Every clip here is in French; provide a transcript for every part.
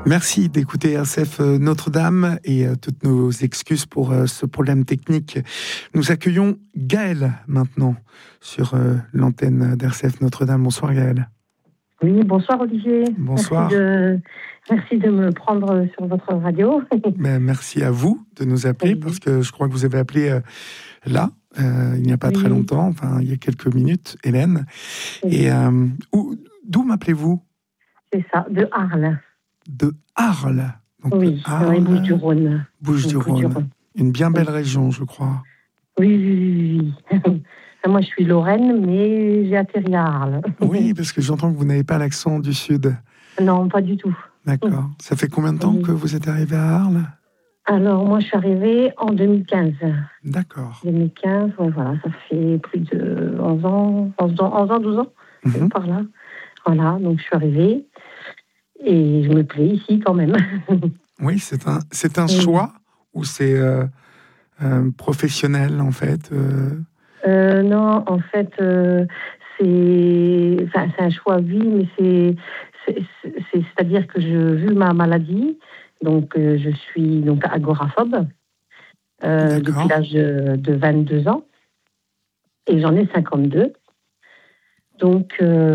Merci d'écouter RCF Notre-Dame et toutes nos excuses pour ce problème technique. Nous accueillons Gaëlle maintenant sur l'antenne d'RCF Notre-Dame. Bonsoir Gaëlle. Oui, bonsoir Olivier. Bonsoir. Merci de me prendre sur votre radio. Merci à vous de nous appeler, parce que je crois que vous avez appelé là, il n'y a pas très longtemps, enfin il y a quelques minutes, Hélène. Et d'où m'appelez-vous ? C'est ça, de Arles. De Arles. Donc, oui, dans les Bouches-du-Rhône. Bouches-du-Rhône. Une bien belle région, je crois. Oui. Moi, je suis Lorraine, mais j'ai atterri à Arles. Oui, parce que j'entends que vous n'avez pas l'accent du Sud. Non, pas du tout. D'accord. Ça fait combien de temps que vous êtes arrivée à Arles ? Alors, moi, je suis arrivée en 2015. D'accord. 2015, ouais, voilà, ça fait plus de 11 ans, 12 ans, par là. Voilà, donc je suis arrivée. Et je me plais ici quand même. Oui, c'est un choix ou c'est professionnel en fait Non, en fait, c'est un choix, oui, mais c'est-à-dire que vu ma maladie, donc je suis donc agoraphobe depuis l'âge de 22 ans et j'en ai 52. Donc,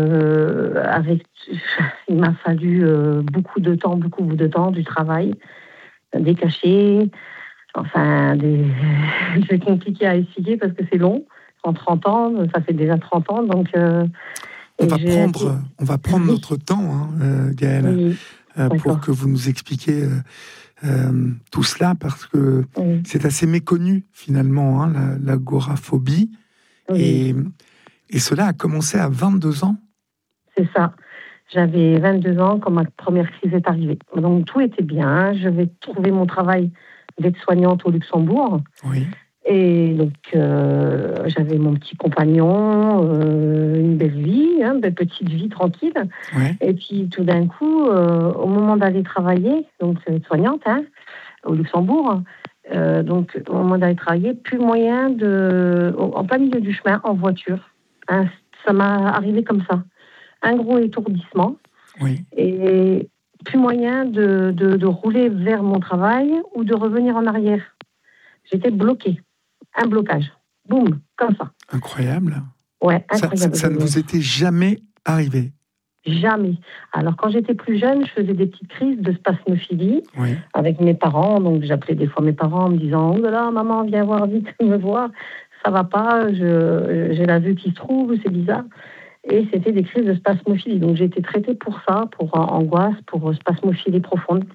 il m'a fallu beaucoup de temps, du travail, des cachets, enfin, c'est compliqué à expliquer parce que c'est long. En 30 ans, ça fait déjà 30 ans, donc... on va prendre notre temps, Gaëlle, pour que vous nous expliquiez tout cela, parce que c'est assez méconnu, finalement, l'agoraphobie. Oui. Et cela a commencé à 22 ans ? C'est ça. J'avais 22 ans quand ma première crise est arrivée. Donc tout était bien. Je vais trouver mon travail d'aide-soignante au Luxembourg. Oui. Et donc j'avais mon petit compagnon, une belle vie, belle petite vie tranquille. Ouais. Et puis tout d'un coup, au moment d'aller travailler, donc aide-soignante au Luxembourg, donc au moment d'aller travailler, plus moyen en plein milieu du chemin, en voiture. Ça m'a arrivé comme ça. Un gros étourdissement. Oui. Et plus moyen de rouler vers mon travail ou de revenir en arrière. J'étais bloquée. Un blocage. Boum, comme ça. Incroyable. Ouais, incroyable. Ça ne vous était jamais arrivé ? Jamais. Alors, quand j'étais plus jeune, je faisais des petites crises de spasmophilie avec mes parents. Donc, j'appelais des fois mes parents en me disant « Oh là là, maman, viens voir vite, me voir. Ça va pas, j'ai la vue qui se trouve, c'est bizarre. » Et c'était des crises de spasmophilie. Donc, j'ai été traitée pour ça, pour angoisse, pour spasmophilie profonde.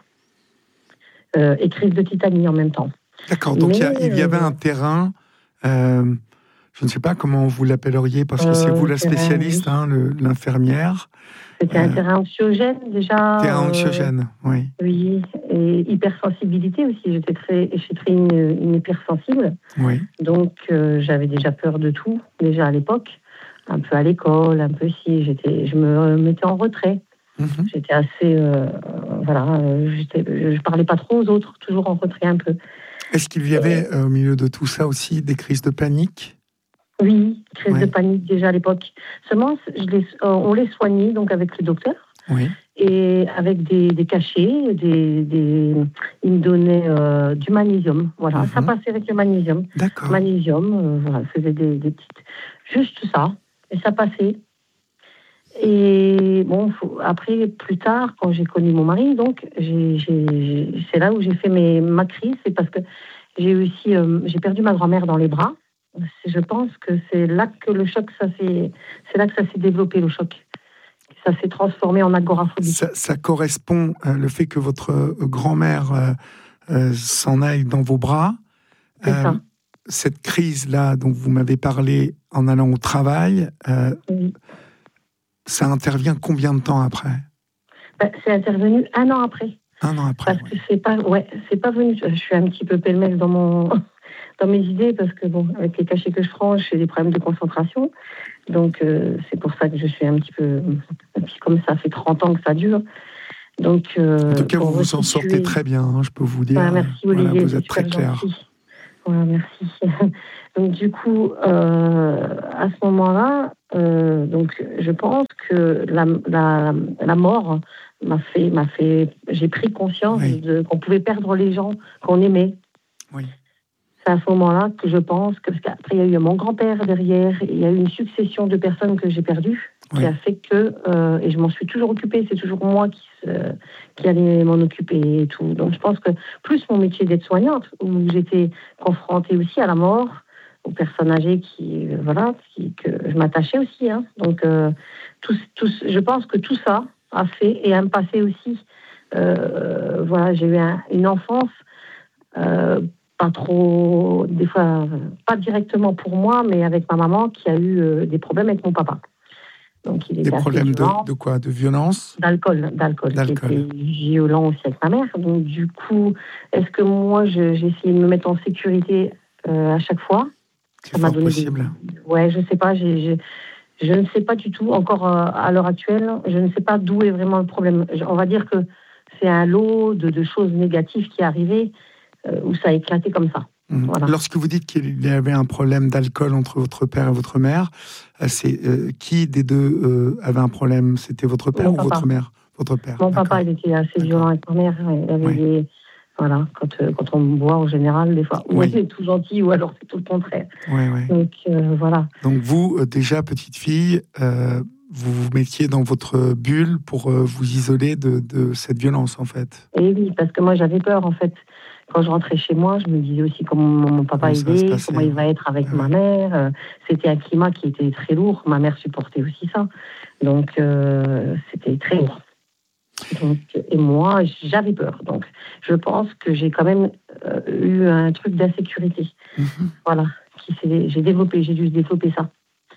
Et crise de tétanie en même temps. D'accord, donc il y avait un terrain, je ne sais pas comment vous l'appelleriez, parce que c'est vous la spécialiste, l'infirmière. C'était un terrain anxiogène déjà. Terrain anxiogène, oui. Oui, et hypersensibilité aussi. Je suis très une hypersensible. Oui. Donc j'avais déjà peur de tout, déjà à l'époque. Un peu à l'école, un peu si. Je me mettais en retrait. J'étais assez... je parlais pas trop aux autres, toujours en retrait un peu. Est-ce qu'il y avait au milieu de tout ça aussi des crises de panique ? Oui, crise de panique déjà à l'époque. Seulement, on les soignait donc avec le docteur. Oui. Et avec des cachets, il me donnait du magnésium. Voilà, ça passait avec le magnésium. D'accord. Magnésium, faisait des petites... Juste ça, et ça passait. Et bon, après, plus tard, quand j'ai connu mon mari, donc, c'est là où j'ai fait ma crise, c'est parce que j'ai perdu ma grand-mère dans les bras. Je pense que c'est là que le choc, c'est là que ça s'est développé, le choc. Ça s'est transformé en agoraphobie. Ça correspond, le fait que votre grand-mère s'en aille dans vos bras. C'est ça. Cette crise-là dont vous m'avez parlé en allant au travail, oui. Ça intervient combien de temps après ? C'est intervenu 1 an après. 1 an après. Parce que c'est pas venu. Je suis un petit peu pêle-mêle dans mes idées parce que bon, avec les cachets que je prends, j'ai des problèmes de concentration. Donc c'est pour ça que je suis un petit peu. Et puis comme ça fait 30 ans que ça dure. Donc. En tout cas, vous vous en sortez très bien. Je peux vous dire. Merci Olivier. Vous êtes très clair. Voilà, merci. Donc du coup, à ce moment-là, Donc, je pense que la mort m'a fait. J'ai pris conscience qu'on pouvait perdre les gens qu'on aimait. Oui. C'est à ce moment-là que je pense que, parce qu'après, il y a eu mon grand-père derrière, il y a eu une succession de personnes que j'ai perdues, qui a fait que, et je m'en suis toujours occupée, c'est toujours moi qui allais m'en occuper et tout. Donc, je pense que plus mon métier d'aide-soignante, où j'étais confrontée aussi à la mort, aux personnes âgées que je m'attachais aussi. Hein. Donc, je pense que tout ça a fait, et un passé aussi. J'ai eu une enfance pas trop, des fois, pas directement pour moi, mais avec ma maman qui a eu des problèmes avec mon papa. Donc, il était des problèmes de quoi? De violence? D'alcool, qui était violent aussi avec ma mère. Donc, du coup, est-ce que moi, j'ai essayé de me mettre en sécurité à chaque fois? C'est fort possible. Ouais, je sais pas, je ne sais pas du tout, encore à l'heure actuelle, je ne sais pas d'où est vraiment le problème. On va dire que c'est un lot de choses négatives qui est arrivé, où ça a éclaté comme ça. Voilà. Lorsque vous dites qu'il y avait un problème d'alcool entre votre père et votre mère, c'est qui des deux avait un problème? C'était votre père ou votre mère? Votre père. Mon papa, il était assez violent avec ma mère. Il avait voilà, quand on me voit en général, des fois, il est tout gentil ou alors c'est tout le contraire. Donc, voilà. Donc vous, déjà petite fille, vous vous mettiez dans votre bulle pour vous isoler de cette violence, en fait. Et oui, parce que moi, j'avais peur, en fait. Quand je rentrais chez moi, je me disais aussi comment mon papa est, comment il va être avec ma mère. C'était un climat qui était très lourd. Ma mère supportait aussi ça. Donc, c'était très lourd. Donc, et moi, j'avais peur. Donc, je pense que j'ai quand même eu un truc d'insécurité. Voilà. J'ai dû développer ça.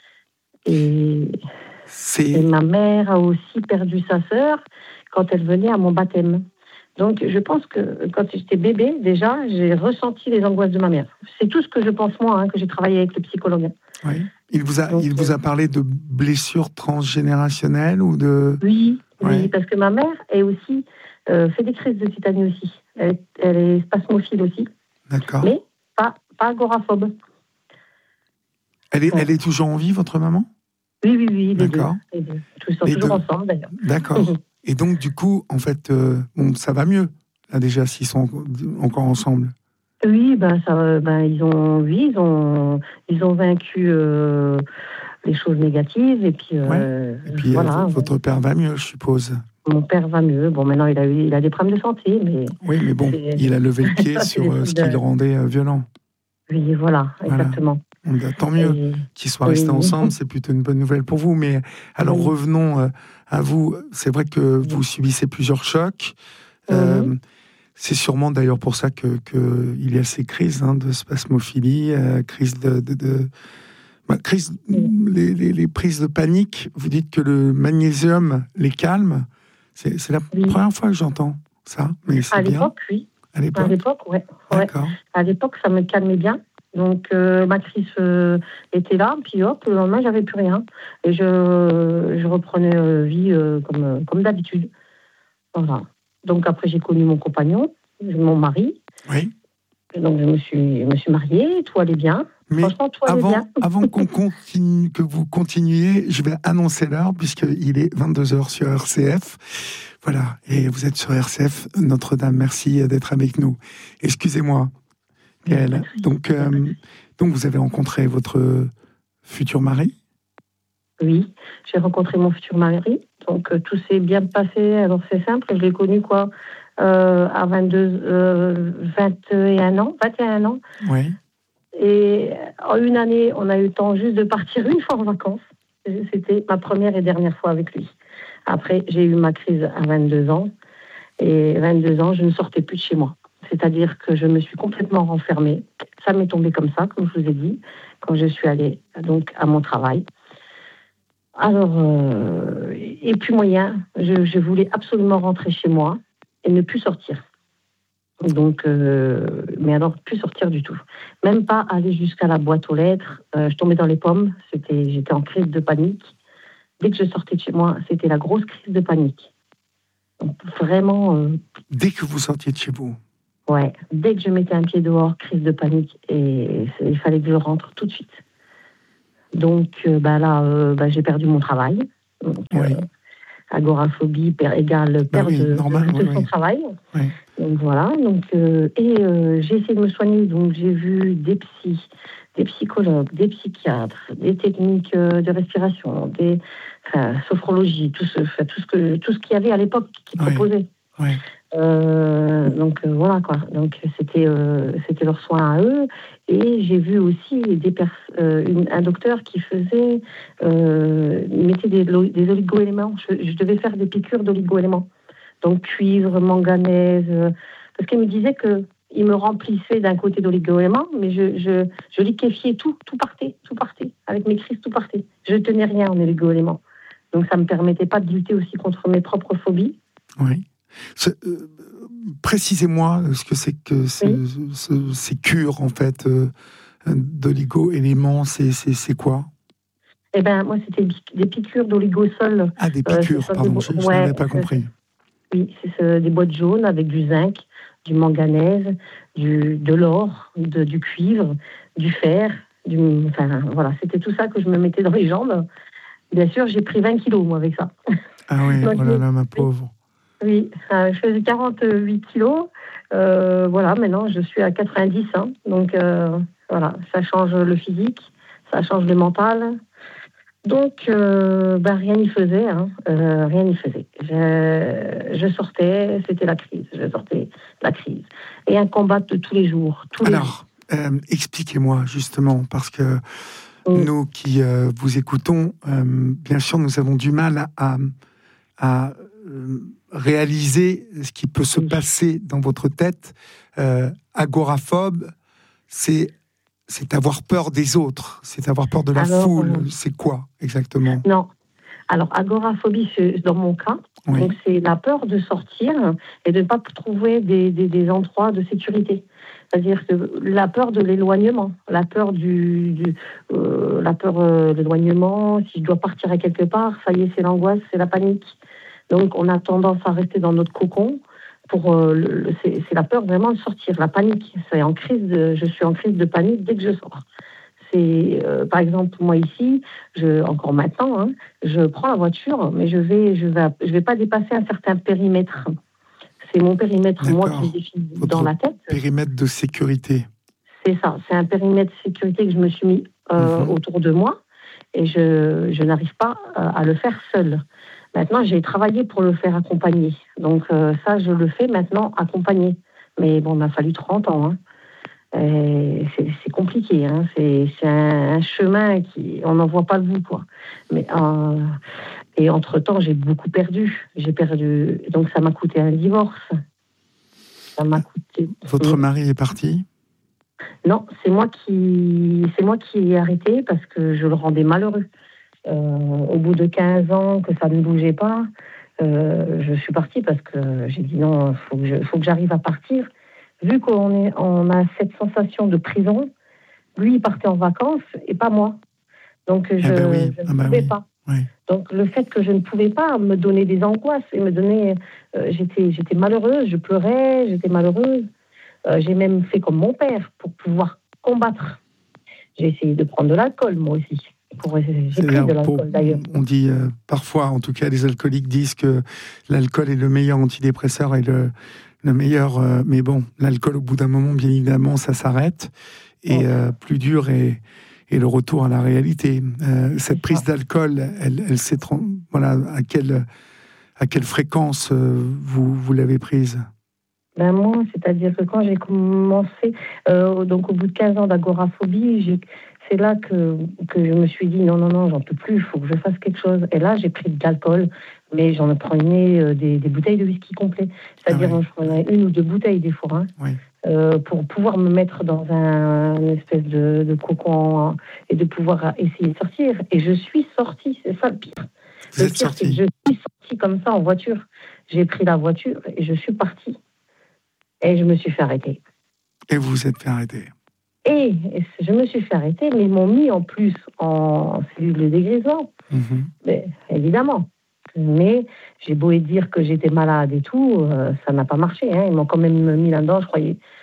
Et ma mère a aussi perdu sa sœur quand elle venait à mon baptême. Donc, je pense que quand j'étais bébé, déjà, j'ai ressenti les angoisses de ma mère. C'est tout ce que je pense, moi, que j'ai travaillé avec le psychologue. Oui. Il vous a parlé de blessures transgénérationnelles ou de... Oui, parce que ma mère est aussi, fait des crises de tétanie aussi. Elle est spasmophile aussi. D'accord. Mais pas agoraphobe. Elle est toujours en vie, votre maman? Oui, les D'accord. deux. Ils sont toujours ensemble, d'ailleurs. D'accord. Et donc, du coup, en fait, ça va mieux, là, déjà, s'ils sont encore ensemble. Oui, ils ont vaincu les choses négatives, et puis, voilà. Votre père va mieux, je suppose. Mon père va mieux. Bon, maintenant, il a des problèmes de santé, mais... Oui, mais bon, il a levé le pied sur ce qui le rendait violent. Oui, voilà, exactement. Tant mieux qu'ils soient restés ensemble, c'est plutôt une bonne nouvelle pour vous. Mais alors revenons à vous. C'est vrai que vous subissez plusieurs chocs. C'est sûrement d'ailleurs pour ça qu'il y a ces crises de spasmophilie, crise les prises de panique. Vous dites que le magnésium les calme. C'est la première fois que j'entends ça. Mais c'est à bien. L'époque, oui. À l'époque, oui. D'accord. À l'époque, ça me calmait bien. Donc, ma crise était là, puis hop, le lendemain, j'avais plus rien. Et je reprenais vie comme d'habitude. Voilà. Donc, après, j'ai connu mon compagnon, mon mari. Oui. Donc, je me suis mariée, tout allait bien. Mais avant que vous continuiez, je vais annoncer l'heure, puisqu'il est 22h sur RCF. Voilà, et vous êtes sur RCF. Notre-Dame, merci d'être avec nous. Excusez-moi, Gaëlle. Donc, vous avez rencontré votre futur mari? Oui, j'ai rencontré mon futur mari. Donc, tout s'est bien passé. Alors, c'est simple, je l'ai connu, à 21 ans. Oui. Et en une année, on a eu le temps juste de partir une fois en vacances. C'était ma première et dernière fois avec lui. Après, j'ai eu ma crise à 22 ans. Et 22 ans, je ne sortais plus de chez moi. C'est-à-dire que je me suis complètement renfermée. Ça m'est tombé comme ça, comme je vous ai dit, quand je suis allée donc, à mon travail. Alors, et puis moyen, je voulais absolument rentrer chez moi et ne plus sortir. Donc, mais alors, plus sortir du tout. Même pas aller jusqu'à la boîte aux lettres. Je tombais dans les pommes. J'étais en crise de panique. Dès que je sortais de chez moi, c'était la grosse crise de panique. Donc, vraiment... Dès que vous sortiez de chez vous? Ouais. Dès que je mettais un pied dehors, crise de panique. Et il fallait que je rentre tout de suite. Donc là, j'ai perdu mon travail. Donc, agoraphobie égale perte de son travail. Oui. Donc voilà. Donc, j'ai essayé de me soigner. Donc j'ai vu des psychologues, des psychiatres, des techniques de respiration, sophrologie, tout ce qu'il y avait à l'époque qui proposait. Oui. Voilà quoi. Donc c'était leur soin à eux. Et j'ai vu aussi un docteur qui mettait des oligo-éléments. Je devais faire des piqûres d'oligo-éléments. Donc cuivre, manganèse, parce qu'il me disait que il me remplissait d'un côté d'oligo-éléments, mais je liquéfiais tout partait. Avec mes crises, tout partait. Je tenais rien en oligo-éléments. Donc ça me permettait pas de lutter aussi contre mes propres phobies. Oui. Précisez-moi ce que c'est que ces cures, en fait, d'oligo-éléments, c'est quoi? Eh bien, moi, c'était des piqûres d'oligosol. Ah, des piqûres, pardon, je n'avais pas compris. Oui, c'est des boîtes jaunes avec du zinc, du manganèse, de l'or, du cuivre, du fer. Voilà, c'était tout ça que je me mettais dans les jambes. Bien sûr, j'ai pris 20 kilos, moi, avec ça. Ah oui, donc, oh là là, ma pauvre. Oui, je faisais 48 kilos. Voilà, maintenant, je suis à 90. Donc, voilà, ça change le physique, ça change le mental. Donc, rien n'y faisait. Rien n'y faisait. Je sortais, c'était la crise. Je sortais la crise. Et un combat de tous les jours. Expliquez-moi, justement, parce que nous qui vous écoutons, bien sûr, nous avons du mal à réaliser ce qui peut se passer dans votre tête. Agoraphobe, c'est avoir peur des autres, c'est avoir peur de la foule. C'est quoi exactement? Non. Alors, agoraphobie, dans mon cas, donc c'est la peur de sortir et de ne pas trouver des endroits de sécurité. C'est-à-dire que la peur de l'éloignement, la peur de l'éloignement, si je dois partir à quelque part, ça y est, c'est l'angoisse, c'est la panique. Donc, on a tendance à rester dans notre cocon. C'est la peur vraiment de sortir, la panique. Je suis en crise de panique dès que je sors. Par exemple, moi ici, encore maintenant, je prends la voiture, mais je vais pas dépasser un certain périmètre. C'est mon périmètre, moi, qui me définit dans la tête. Périmètre de sécurité. C'est ça, c'est un périmètre de sécurité que je me suis mis autour de moi, et je n'arrive pas à le faire seule. Maintenant, j'ai travaillé pour le faire accompagner. Donc ça, je le fais maintenant accompagner. Mais bon, il m'a fallu 30 ans. C'est compliqué. C'est un chemin on n'en voit pas le bout, quoi. Et entre-temps, j'ai beaucoup perdu. Donc ça m'a coûté un divorce. Ça m'a coûté... Votre mari est parti ? Non, c'est moi qui ai arrêté parce que je le rendais malheureux. Au bout de 15 ans que ça ne bougeait pas, je suis partie parce que j'ai dit non, faut que j'arrive à partir. Vu qu'on a cette sensation de prison, lui il partait en vacances et pas moi. Donc je ne pouvais pas. Oui. Donc le fait que je ne pouvais pas me donner des angoisses et me donner, j'étais malheureuse, je pleurais, j'étais malheureuse. J'ai même fait comme mon père pour pouvoir combattre. J'ai essayé de prendre de l'alcool moi aussi. J'ai pris de l'alcool d'ailleurs. On dit parfois, en tout cas les alcooliques disent que l'alcool est le meilleur antidépresseur et le meilleur... mais bon, l'alcool au bout d'un moment, bien évidemment, ça s'arrête. Et plus dur est le retour à la réalité. Cette prise d'alcool, elle s'est... Voilà, à quelle fréquence vous l'avez prise ? Ben moi, c'est-à-dire que quand j'ai commencé, donc au bout de 15 ans d'agoraphobie, c'est là que je me suis dit non, j'en peux plus, il faut que je fasse quelque chose. Et là, j'ai pris de l'alcool, mais j'en prenais des bouteilles de whisky complet. C'est-à-dire, je prenais 1 ou 2 bouteilles des fois, pour pouvoir me mettre dans une espèce de cocon et de pouvoir essayer de sortir. Et je suis sortie, c'est ça le pire. Vous êtes sortie ? Je suis sortie comme ça en voiture. J'ai pris la voiture et je suis partie. Et je me suis fait arrêter. Et vous vous êtes fait arrêter. Et je me suis fait arrêter, mais ils m'ont mis en plus en cellule de dégrisement. Mais, évidemment. Mais j'ai beau dire que j'étais malade et tout, ça n'a pas marché. Ils m'ont quand même mis là-dedans, je croyais.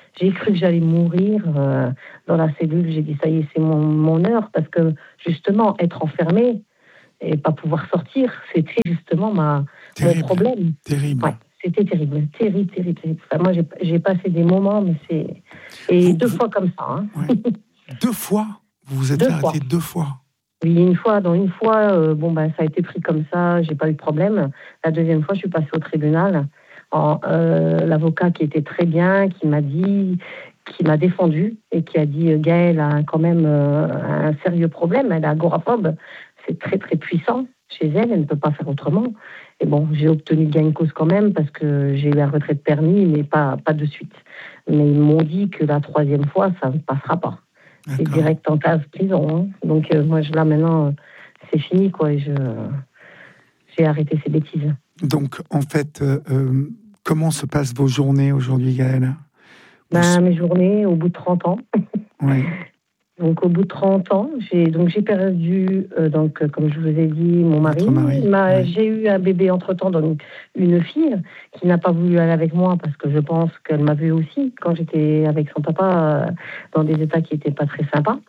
J'ai cru que j'allais mourir dans la cellule. J'ai dit, ça y est, c'est mon heure. Parce que, justement, être enfermé et pas pouvoir sortir, c'était justement mon problème. Terrible. Ouais, c'était terrible. Terrible. Enfin, moi, j'ai passé des moments, mais c'est... Et deux fois comme ça. Hein. Ouais. 2 fois? Vous vous êtes arrêté 2 fois? Oui, une fois, ça a été pris comme ça, j'ai pas eu de problème. La deuxième fois, je suis passée au tribunal. L'avocat qui était très bien, qui m'a défendu et qui a dit Gaëlle a quand même un sérieux problème, elle est agoraphobe, c'est très très puissant chez elle, elle ne peut pas faire autrement. Et bon, j'ai obtenu gain de cause quand même parce que j'ai eu un retrait de permis, mais pas de suite. Mais ils m'ont dit que la 3e fois, ça ne passera pas. C'est direct en case prison. Hein. Donc moi, là maintenant, c'est fini, quoi. Et j'ai arrêté ces bêtises. Donc, en fait, comment se passent vos journées aujourd'hui, Gaëlle? Mes journées, au bout de 30 ans. Oui. Donc, au bout de 30 ans, j'ai perdu, comme je vous ai dit, mon mari. J'ai eu un bébé entre-temps, donc une fille qui n'a pas voulu aller avec moi parce que je pense qu'elle m'a vue aussi quand j'étais avec son papa dans des états qui n'étaient pas très sympas.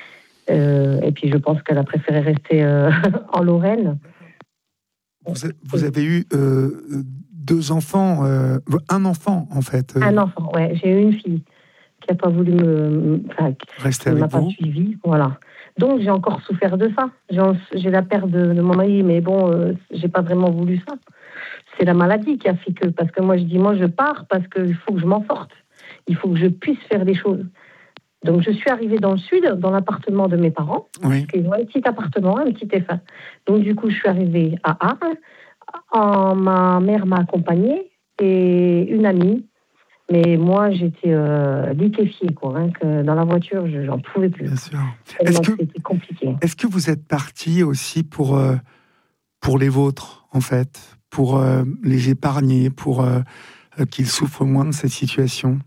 Et puis, je pense qu'elle a préféré rester en Lorraine. Vous avez eu 2 enfants, un enfant en fait. Un enfant, ouais. J'ai eu une fille qui n'a pas voulu rester avec vous. Pas suivi, voilà. Donc j'ai encore souffert de ça. J'ai la perte de mon mari, mais bon, j'ai pas vraiment voulu ça. C'est la maladie qui a fait que, parce que moi je pars parce qu'il faut que je m'en sorte. Il faut que je puisse faire des choses. Donc je suis arrivée dans le sud, dans l'appartement de mes parents, parce qu'ils ont un petit appartement, un petit F1. Donc du coup je suis arrivée à Arles. Ma mère m'a accompagnée et une amie. Mais moi, j'étais liquéfiée, quoi. Hein, que dans la voiture, j'en pouvais plus. Bien sûr. C'était compliqué. Est-ce que vous êtes parti aussi pour les vôtres, en fait, pour les épargner, pour qu'ils souffrent moins de cette situation?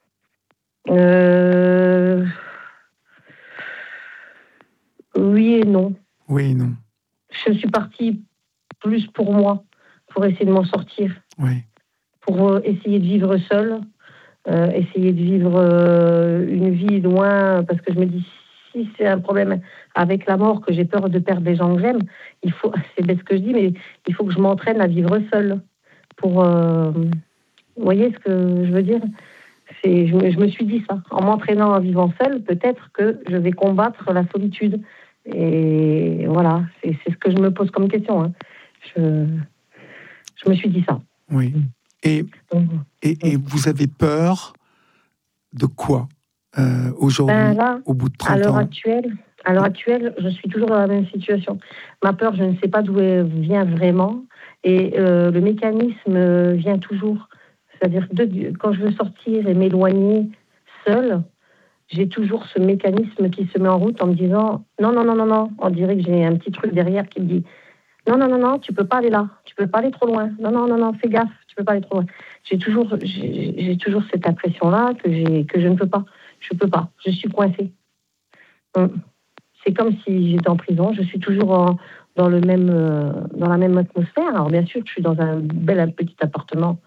Oui et non. Oui et non. Je suis partie plus pour moi, pour essayer de m'en sortir. Oui. Pour essayer de vivre seule, essayer de vivre une vie loin, parce que je me dis, si c'est un problème avec la mort, que j'ai peur de perdre les gens que j'aime, c'est bête ce que je dis, mais il faut que je m'entraîne à vivre seule. Vous voyez ce que je veux dire? Je me suis dit ça. En m'entraînant à vivre seule, peut-être que je vais combattre la solitude. Et voilà, c'est ce que je me pose comme question. Hein. Je me suis dit ça. Oui. Et vous avez peur de quoi aujourd'hui, au bout de 30 ans? À l'heure actuelle, je suis toujours dans la même situation. Ma peur, je ne sais pas d'où elle vient vraiment. Et le mécanisme vient toujours. C'est-à-dire que quand je veux sortir et m'éloigner seule, j'ai toujours ce mécanisme qui se met en route en me disant non. On dirait que j'ai un petit truc derrière qui me dit non, tu peux pas aller là, tu peux pas aller trop loin. Non, fais gaffe, tu peux pas aller trop loin. J'ai toujours cette impression-là que je ne peux pas. Je peux pas, je suis coincée. C'est comme si j'étais en prison, je suis toujours dans la même atmosphère. Alors bien sûr, je suis dans un petit appartement,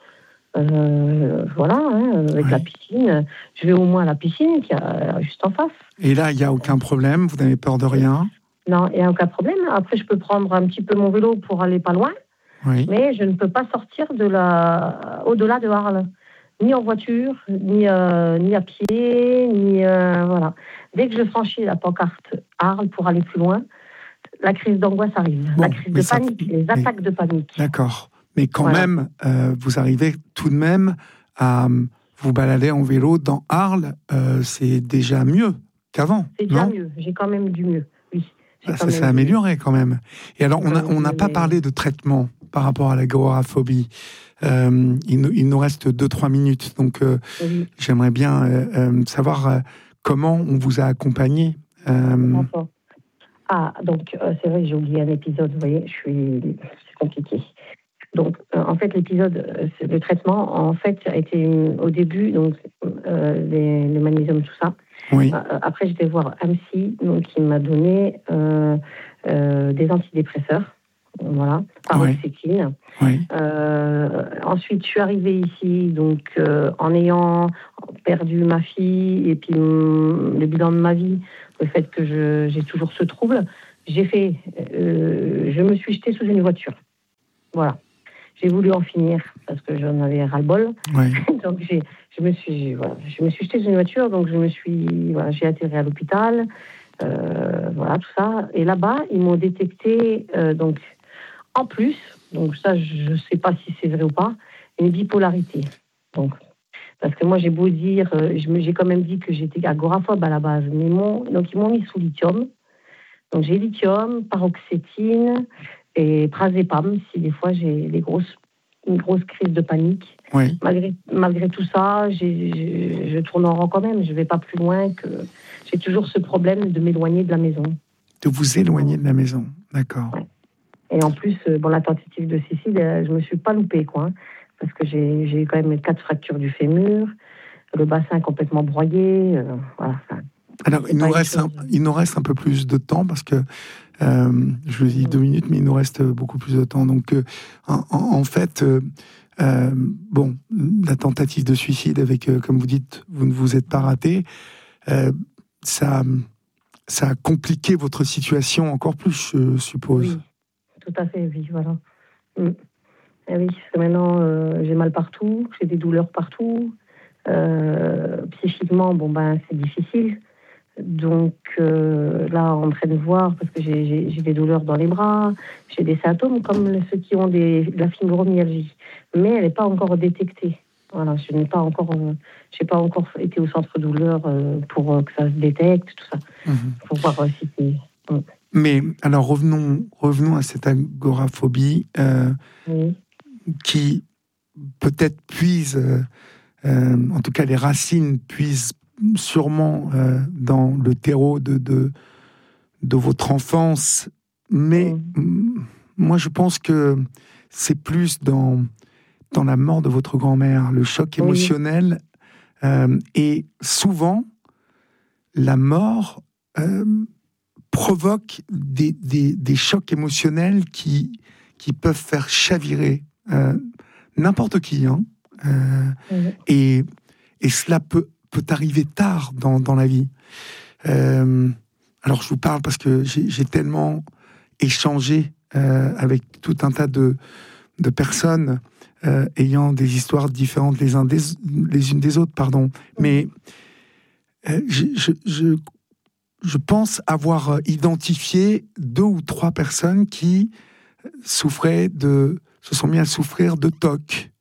avec la piscine. Je vais au moins à la piscine qui est juste en face. Et là, il n'y a aucun problème, vous n'avez peur de rien? Non, il n'y a aucun problème. Après, je peux prendre un petit peu mon vélo pour aller pas loin, mais je ne peux pas sortir au-delà de Arles. Ni en voiture, ni à pied, voilà. Dès que je franchis la pancarte Arles pour aller plus loin, la crise d'angoisse arrive. La crise de panique, les attaques de panique. D'accord. Mais quand même, vous arrivez tout de même à vous balader en vélo dans Arles. C'est déjà mieux qu'avant. C'est déjà mieux. J'ai quand même du mieux. Oui. Ça s'est amélioré quand même. Et alors, on n'a pas parlé de traitement par rapport à l'agoraphobie. Il nous reste 2-3 minutes. Donc, j'aimerais bien savoir comment on vous a accompagné. Donc, c'est vrai, j'ai oublié un épisode. Vous voyez, c'est compliqué. Donc, en fait, le traitement, en fait, a été au début, donc, le magnésium, tout ça. Oui. Après, j'étais voir un psy, donc, qui m'a donné des antidépresseurs, voilà, paroxétine. Oui. Ensuite, je suis arrivée ici, donc, en ayant perdu ma fille et puis le bilan de ma vie, le fait que j'ai toujours ce trouble, je me suis jetée sous une voiture. Voilà. J'ai voulu en finir parce que j'en avais ras-le-bol. Oui. Donc je me suis jetée sous une voiture, donc j'ai atterri à l'hôpital, voilà tout ça. Et là-bas, ils m'ont détecté donc en plus, donc ça je sais pas si c'est vrai ou pas, une bipolarité. Donc parce que moi j'ai beau dire, j'ai quand même dit que j'étais agoraphobe à la base, mais donc ils m'ont mis sous lithium. Donc j'ai lithium, paroxétine et prazépam si des fois j'ai une grosse crise de panique. Oui. Malgré tout ça, je tourne en rond quand même. Je vais pas plus loin que j'ai toujours ce problème de m'éloigner de la maison. De vous éloigner de la maison, d'accord. Ouais. Et en plus, la tentative de suicide, je me suis pas loupée, quoi. Parce que j'ai quand même 4 fractures du fémur, le bassin complètement broyé. Voilà. Alors, il nous reste un peu plus de temps parce que je vous dis 2 minutes, mais il nous reste beaucoup plus de temps. Donc, en fait, la tentative de suicide avec, comme vous dites, vous ne vous êtes pas raté, ça a compliqué votre situation encore plus, je suppose. Oui, tout à fait, oui, voilà. Et oui, parce que maintenant, j'ai mal partout, j'ai des douleurs partout. Psychiquement, c'est difficile. Donc là, on me traîne voir parce que j'ai des douleurs dans les bras, j'ai des symptômes comme ceux qui ont de la fibromyalgie, mais elle n'est pas encore détectée. Voilà, j'ai pas encore été au centre douleur pour que ça se détecte, tout ça. Pour voir si c'est. Mais alors revenons à cette agoraphobie qui peut-être puise, en tout cas les racines puisent sûrement dans le terreau de votre enfance, mais moi je pense que c'est plus dans la mort de votre grand-mère, le choc émotionnel, et souvent la mort provoque des chocs émotionnels qui peuvent faire chavirer n'importe qui, et cela peut arriver tard dans la vie. Alors je vous parle parce que j'ai tellement échangé avec tout un tas de personnes ayant des histoires différentes les unes des autres, pardon. Mais je pense avoir identifié 2 ou 3 personnes qui se sont mis à souffrir de TOC,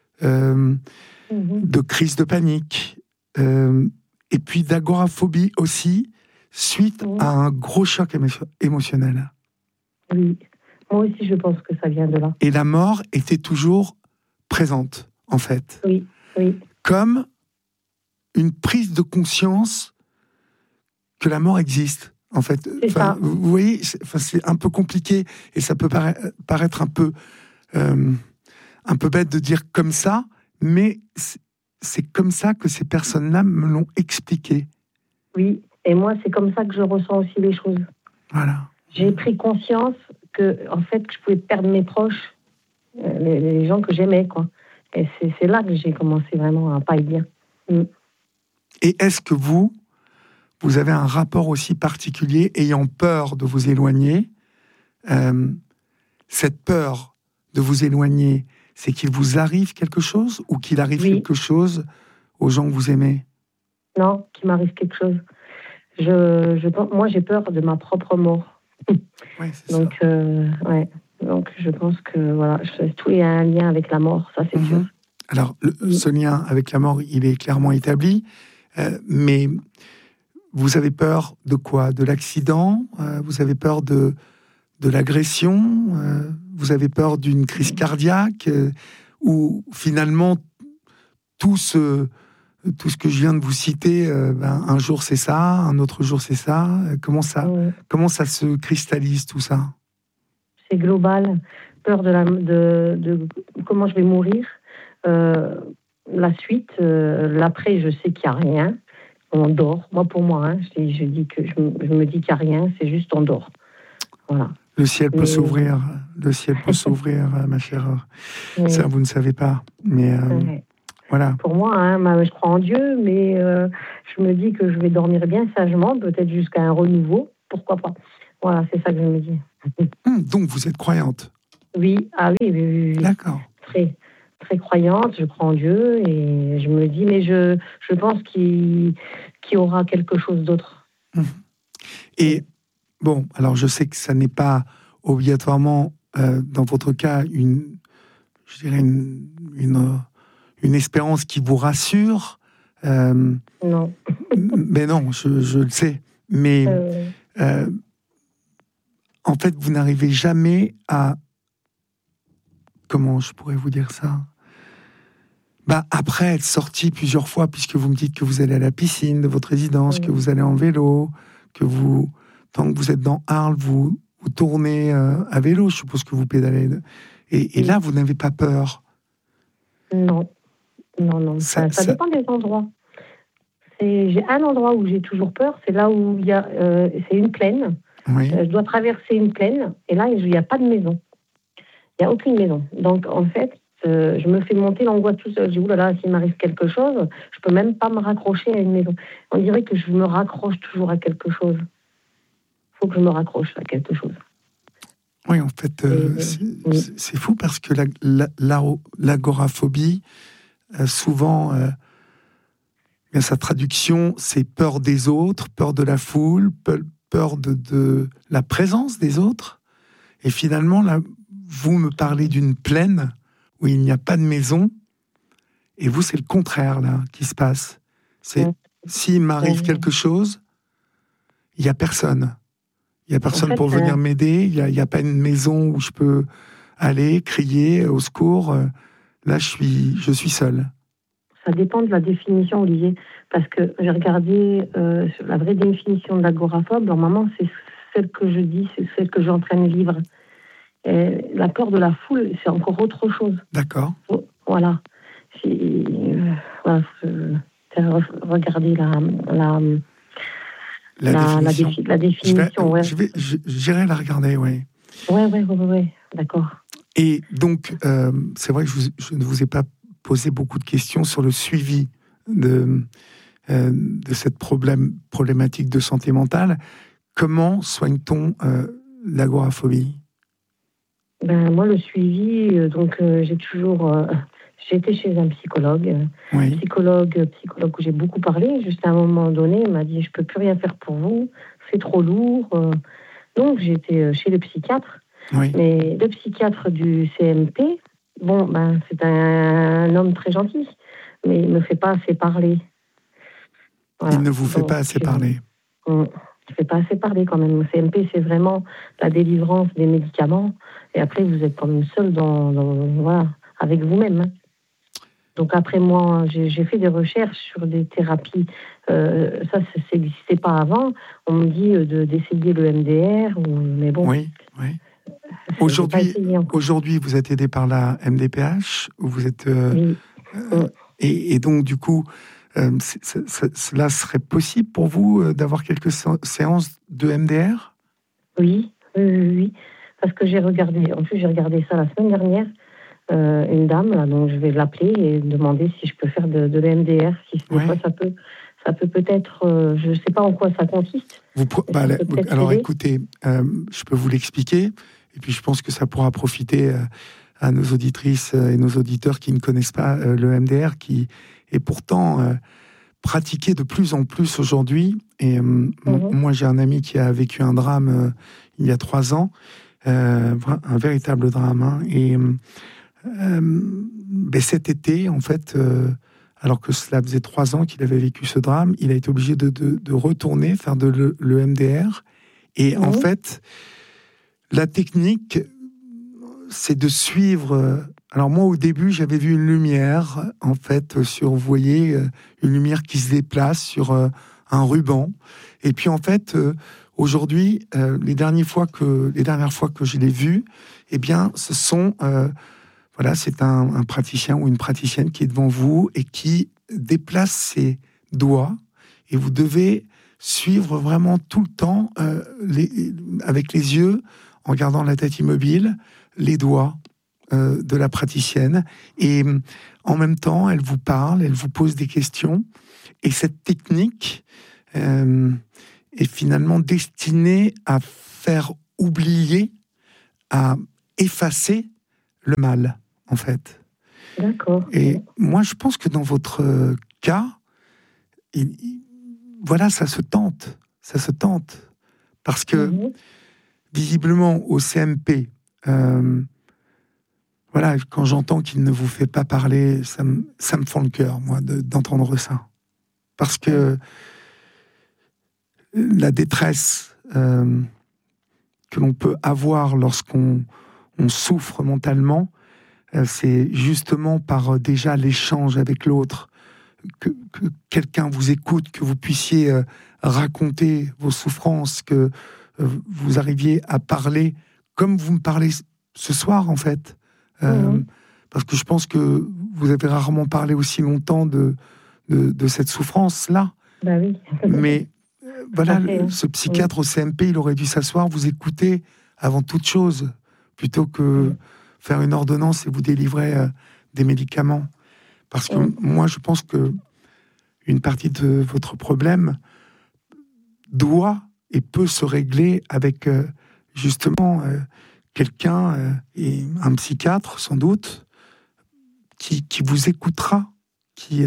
de crise de panique, et puis d'agoraphobie aussi, suite à un gros choc émotionnel. Oui, moi aussi je pense que ça vient de là. Et la mort était toujours présente, en fait. Oui. Comme une prise de conscience que la mort existe, en fait. Vous voyez, c'est un peu compliqué, et ça peut paraître un peu bête de dire comme ça, mais c'est comme ça que ces personnes-là me l'ont expliqué. Oui, et moi, c'est comme ça que je ressens aussi les choses. Voilà. J'ai pris conscience que je pouvais perdre mes proches, les gens que j'aimais, quoi. Et c'est là que j'ai commencé vraiment à pas être bien. Et est-ce que vous avez un rapport aussi particulier, ayant peur de vous éloigner, cette peur de vous éloigner, c'est qu'il vous arrive quelque chose ou qu'il arrive quelque chose aux gens que vous aimez? Non, qu'il m'arrive quelque chose. Moi, j'ai peur de ma propre mort. Ouais, c'est donc, ça. Donc, je pense que voilà, tout est un lien avec la mort, ça c'est sûr. Alors, ce lien avec la mort, il est clairement établi, mais vous avez peur de quoi? De l'accident? Vous avez peur de l'agression? Vous avez peur d'une crise cardiaque? Ou finalement, tout ce que je viens de vous citer, un jour c'est ça, un autre jour c'est ça. Comment ça se cristallise tout ça? C'est global. Peur de comment je vais mourir. La suite, l'après, je sais qu'il n'y a rien. On dort. Moi, pour moi, je me dis qu'il n'y a rien. C'est juste on dort. Voilà. Le ciel peut s'ouvrir. Le ciel peut s'ouvrir, ma chère. Oui. Ça, vous ne savez pas. Mais Voilà. Pour moi, hein, je crois en Dieu, mais je me dis que je vais dormir bien sagement, peut-être jusqu'à un renouveau. Pourquoi pas? Voilà, c'est ça que je me dis. Donc, vous êtes croyante? Oui, oui. D'accord. Très, très croyante, je crois en Dieu, et je me dis, mais je pense qu'il y aura quelque chose d'autre. Et bon, alors je sais que ça n'est pas obligatoirement, dans votre cas, une espérance qui vous rassure. Non. Mais non, je le sais. Mais en fait, vous n'arrivez jamais à... Comment je pourrais vous dire ça? Après être sorti plusieurs fois, puisque vous me dites que vous allez à la piscine de votre résidence, que vous allez en vélo, tant que vous êtes dans Arles, vous tournez à vélo, je suppose que vous pédalez. Et là, vous n'avez pas peur? Non. Ça dépend des endroits. J'ai un endroit où j'ai toujours peur, c'est là où il y a, c'est une plaine. Oui. Je dois traverser une plaine, et là, il n'y a pas de maison. Il n'y a aucune maison. Donc, en fait, je me fais monter l'angoisse tout seul. Je dis, oulala, s'il m'arrive quelque chose, je peux même pas me raccrocher à une maison. On dirait que je me raccroche toujours à quelque chose. Il faut que je me raccroche à quelque chose. Oui, en fait, c'est fou parce que l'agoraphobie, souvent, sa traduction, c'est peur des autres, peur de la foule, peur de la présence des autres. Et finalement, là, vous me parlez d'une plaine où il n'y a pas de maison, et vous, c'est le contraire, là, qui se passe. C'est, s'il m'arrive quelque chose, il n'y a personne. Il n'y a personne pour venir m'aider, il n'y a pas une maison où je peux aller, crier au secours. Là, je suis seul. Ça dépend de la définition, Olivier, parce que j'ai regardé la vraie définition de l'agoraphobe. Normalement, c'est celle que je dis, c'est celle que je suis en train de vivre. Et la peur de la foule, c'est encore autre chose. D'accord. Voilà. Regardez la définition. J'irai la regarder, oui. Oui, d'accord. Et donc, c'est vrai que je ne vous ai pas posé beaucoup de questions sur le suivi de cette problématique de santé mentale. Comment soigne-t-on l'agoraphobie? Moi, le suivi, j'ai été chez un psychologue, psychologue où j'ai beaucoup parlé. Juste à un moment donné, il m'a dit, je peux plus rien faire pour vous, c'est trop lourd. Donc, j'ai été chez le psychiatre. Oui. Mais le psychiatre du CMP, c'est un homme très gentil, mais il ne me fait pas assez parler. Voilà. Il ne vous fait pas assez parler. Je ne fais pas assez parler quand même. Le CMP, c'est vraiment la délivrance des médicaments. Et après, vous êtes quand même seul avec vous-même. Hein. Donc après, moi, j'ai fait des recherches sur des thérapies. Ça n'existait pas avant. On me dit d'essayer le MDR. Mais bon. Oui. Aujourd'hui, vous êtes aidé par la MDPH. Vous êtes, oui. Et donc, du coup, cela serait possible pour vous d'avoir quelques séances de MDR? Oui. Parce que j'ai regardé ça la semaine dernière. Une dame, là, donc je vais l'appeler et demander si je peux faire de l'MDR. Si des fois ça peut peut-être, je ne sais pas en quoi ça consiste. Alors écoutez, je peux vous l'expliquer, et puis je pense que ça pourra profiter à nos auditrices et nos auditeurs qui ne connaissent pas le MDR, qui est pourtant pratiqué de plus en plus aujourd'hui. Et moi, j'ai un ami qui a vécu un drame il y a 3 ans, un véritable drame. Hein, et cet été, en fait, alors que cela faisait 3 ans qu'il avait vécu ce drame, il a été obligé de retourner faire le MDR. Et en fait, la technique, c'est de suivre. Alors moi, au début, j'avais vu une lumière, en fait, vous voyez, une lumière qui se déplace sur un ruban. Et puis en fait, aujourd'hui, les dernières fois que je l'ai vu, eh bien, ce sont c'est un praticien ou une praticienne qui est devant vous et qui déplace ses doigts, et vous devez suivre vraiment tout le temps, avec les yeux, en gardant la tête immobile, les doigts. de la praticienne, et en même temps, elle vous parle, elle vous pose des questions, et cette technique est finalement destinée à faire oublier, à effacer le mal, en fait. D'accord. Et moi, je pense que dans votre cas, voilà, ça se tente. Parce que, visiblement, au CMP, voilà, quand j'entends qu'il ne vous fait pas parler, ça me fend le cœur, moi, d'entendre ça. Parce que la détresse que l'on peut avoir lorsqu'on souffre mentalement, c'est justement par déjà l'échange avec l'autre, que quelqu'un vous écoute, que vous puissiez raconter vos souffrances, que vous arriviez à parler comme vous me parlez ce soir, en fait. Parce que je pense que vous avez rarement parlé aussi longtemps de cette souffrance-là. Bah oui. Mais voilà, ce psychiatre au CMP, il aurait dû s'asseoir, vous écouter avant toute chose, plutôt que faire une ordonnance et vous délivrer des médicaments. Parce que moi, je pense que une partie de votre problème doit et peut se régler avec justement quelqu'un, et un psychiatre sans doute, qui vous écoutera, qui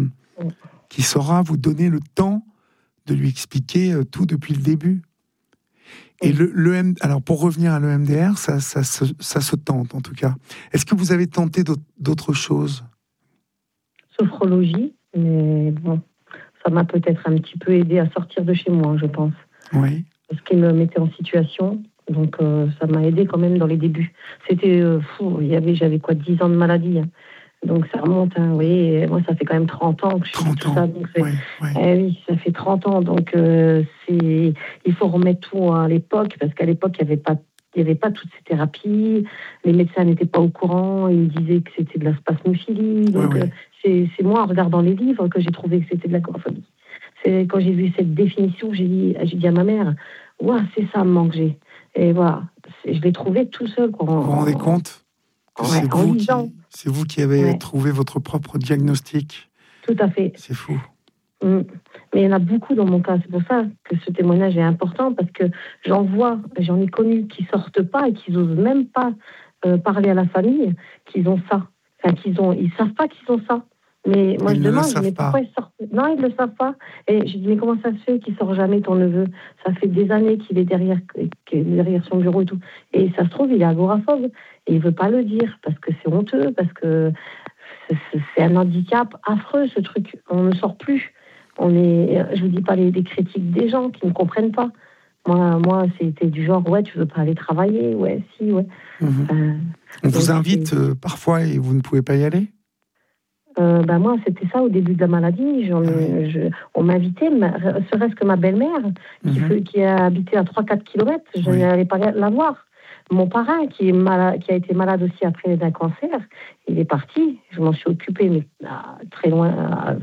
saura vous donner le temps de lui expliquer tout depuis le début. Et alors pour revenir à l'EMDR, ça se tente en tout cas. Est-ce que vous avez tenté d'autres choses? Sophrologie, mais bon, ça m'a peut-être un petit peu aidé à sortir de chez moi, je pense. Oui. Parce qu'il me mettait en situation, donc ça m'a aidé quand même dans les débuts. C'était fou, j'avais 10 ans de maladie, hein. Donc ça remonte, hein, oui, moi ça fait quand même 30 ans que je fais tout ça. Donc oui, ça fait 30 ans, donc il faut remettre tout à l'époque, parce qu'à l'époque il n'y avait pas toutes ces thérapies, les médecins n'étaient pas au courant, ils me disaient que c'était de la spasmophilie, donc c'est moi en regardant les livres que j'ai trouvé que c'était de l'agoraphobie. C'est quand j'ai vu cette définition, j'ai dit à ma mère, ouais, c'est ça le manque que j'ai. Et voilà, je l'ai trouvé tout seul. Vous vous rendez compte que c'est vous qui avez trouvé votre propre diagnostic? Tout à fait. C'est fou. Mais il y en a beaucoup dans mon cas. C'est pour ça que ce témoignage est important, parce que j'en ai connu qui sortent pas et qui n'osent même pas parler à la famille qu'ils ont ça. Enfin, ils savent pas qu'ils ont ça. Mais moi, je demande, mais pourquoi ils sortent? Non, ils ne le savent pas. Et je dis, mais comment ça se fait qu'il ne sort jamais, ton neveu? Ça fait des années qu'il est derrière son bureau et tout. Et ça se trouve, il est agoraphobe. Et il ne veut pas le dire, parce que c'est honteux, parce que c'est un handicap affreux, ce truc. On ne sort plus. Je ne vous dis pas les critiques des gens qui ne comprennent pas. Moi, c'était du genre, ouais, tu veux pas aller travailler? Ouais, si, ouais. On vous invite parfois et vous ne pouvez pas y aller? Moi, c'était ça au début de la maladie. On m'invitait, serait-ce que ma belle-mère, qui a habité à 3-4 kilomètres, je n'allais pas la voir. Mon parrain, qui a été malade aussi après d'un cancer, il est parti. Je m'en suis occupée, mais très loin.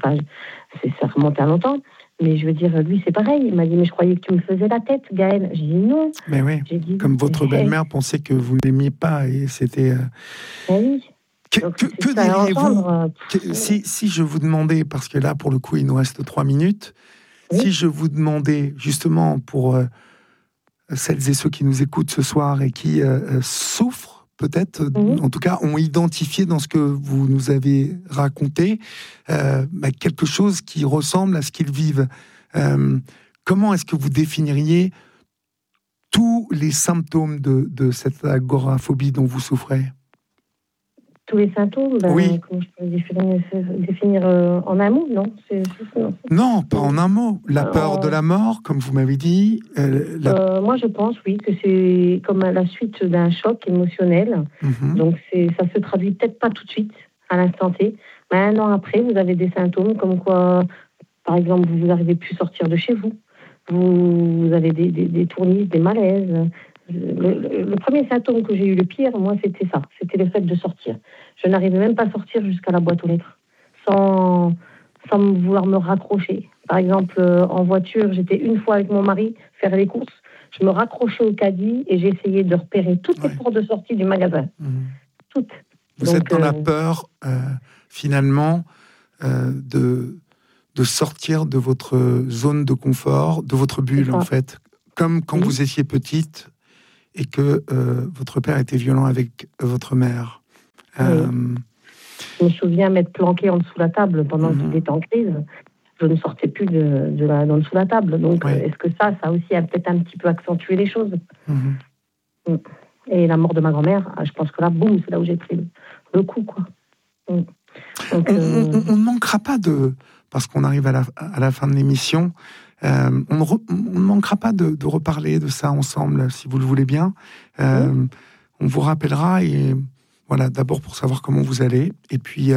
Ça remonte à longtemps. Mais je veux dire, lui, c'est pareil. Il m'a dit, mais je croyais que tu me faisais la tête, Gaëlle. J'ai dit non. Mais oui, comme votre belle-mère pensait que vous ne l'aimiez pas, et c'était... Oui. Que diriez-vous si je vous demandais, parce que là, pour le coup, il nous reste 3 minutes, si je vous demandais, justement, pour celles et ceux qui nous écoutent ce soir et qui souffrent, peut-être, en tout cas, ont identifié dans ce que vous nous avez raconté quelque chose qui ressemble à ce qu'ils vivent, comment est-ce que vous définiriez tous les symptômes de cette agoraphobie dont vous souffrez? Tous les symptômes, comment je peux définir en un mot? Non, non, pas en un mot. La peur de la mort, comme vous m'avez dit. Moi, je pense, oui, que c'est comme à la suite d'un choc émotionnel. Donc, ça se traduit peut-être pas tout de suite, à l'instant T. Mais 1 an après, vous avez des symptômes comme quoi, par exemple, vous n'arrivez plus à sortir de chez vous. Vous avez des tournis, des malaises. Le premier symptôme que j'ai eu, le pire, moi, c'était ça. C'était le fait de sortir. Je n'arrivais même pas à sortir jusqu'à la boîte aux lettres, sans vouloir me raccrocher. Par exemple, en voiture, j'étais une fois avec mon mari faire les courses. Je me raccrochais au caddie et j'essayais de repérer toutes les portes de sortie du magasin. toutes. Vous êtes dans la peur, finalement, de sortir de votre zone de confort, de votre bulle, en fait. Comme quand vous étiez petite et que votre père était violent avec votre mère. Je me souviens m'être planquée en dessous de la table pendant qu'il était en crise. Je ne sortais plus d'en dessous de la table. Donc, est-ce que ça aussi a peut-être un petit peu accentué les choses? Et la mort de ma grand-mère, je pense que là, boum, c'est là où j'ai pris le coup, quoi. Donc, on ne manquera pas parce qu'on arrive à la fin de l'émission, on ne manquera pas de reparler de ça ensemble, si vous le voulez bien. On vous rappellera, et voilà, d'abord pour savoir comment vous allez, et puis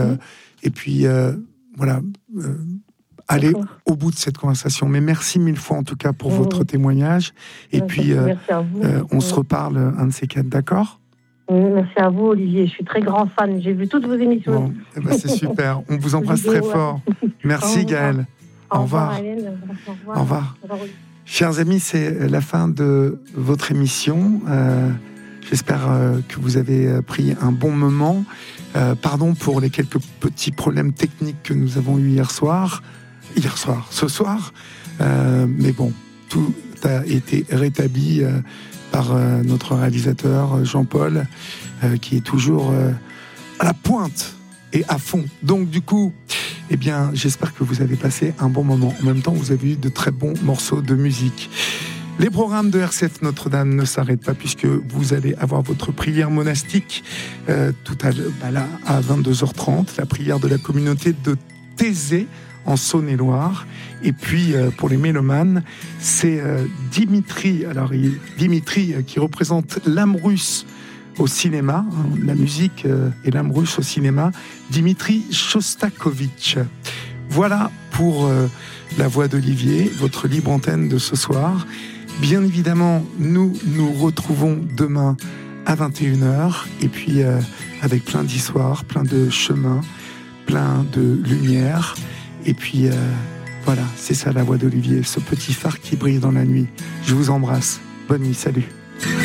voilà, aller au bout de cette conversation. Mais merci mille fois, en tout cas, pour votre témoignage. Et puis, on se reparle un de ces quatre, d'accord ? Merci à vous, Olivier. Je suis très grand fan. J'ai vu toutes vos émissions. Bon, c'est super. On vous embrasse très fort. Merci, Gaëlle. Au revoir. Au revoir. Chers amis, c'est la fin de votre émission. J'espère que vous avez pris un bon moment. Pardon pour les quelques petits problèmes techniques que nous avons eus ce soir. Mais bon, tout a été rétabli par notre réalisateur Jean-Paul, qui est toujours à la pointe et à fond. Donc du coup, eh bien, j'espère que vous avez passé un bon moment. En même temps, vous avez eu de très bons morceaux de musique. Les programmes de RCF Notre-Dame ne s'arrêtent pas, puisque vous allez avoir votre prière monastique tout à l'heure, à 22h30, la prière de la communauté de Thésée, en Saône-et-Loire. Et puis, pour les mélomanes, c'est Dimitri. Alors, Dimitri qui représente l'âme russe au cinéma, la musique et l'âme russe au cinéma, Dimitri Shostakovich. Voilà pour la voix d'Olivier, votre libre antenne de ce soir. Bien évidemment, nous nous retrouvons demain à 21h, et puis avec plein d'histoires, plein de chemins, plein de lumière. Et puis, voilà, c'est ça la voix d'Olivier, ce petit phare qui brille dans la nuit. Je vous embrasse. Bonne nuit, salut.